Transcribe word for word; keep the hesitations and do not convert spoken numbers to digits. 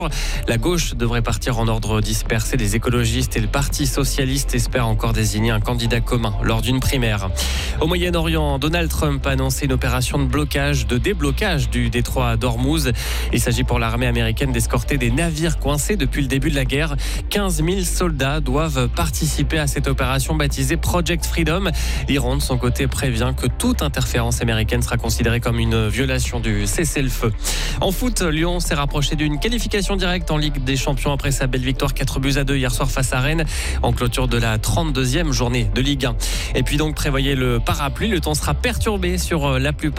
La gauche devrait partir en ordre dispersé. Les écologistes et le Parti socialiste espèrent encore désigner un candidat commun lors d'une primaire. Au Moyen-Orient, Donald Trump a annoncé une opération de blocage, de déblocage du détroit d'Ormuz. Il s'agit pour l'armée américaine d'escorter des navires coincés depuis le début de la guerre. quinze mille soldats doivent participer à cette opération baptisée Project Freedom. L'Iran, de son côté, prévient que toute interférence américaine sera considérée comme une violation du cessez-le-feu. En foot, Lyon s'est rapproché d'une qualification directe en Ligue des Champions après sa belle victoire quatre buts à deux hier soir face à Rennes en clôture de la trente-deuxième journée de Ligue un. Et puis donc prévoyez le parapluie, le temps sera perturbé sur la plupart